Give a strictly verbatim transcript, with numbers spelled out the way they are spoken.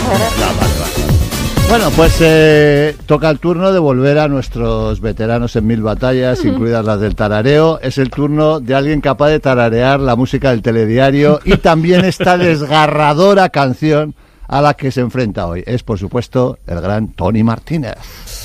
No, vale, vale. Bueno, pues eh, toca el turno de volver a nuestros veteranos en mil batallas, incluidas las del tarareo. Es el turno de alguien capaz de tararear la música del telediario y también esta desgarradora canción a la que se enfrenta hoy. Es, por supuesto, el gran Tony Martínez.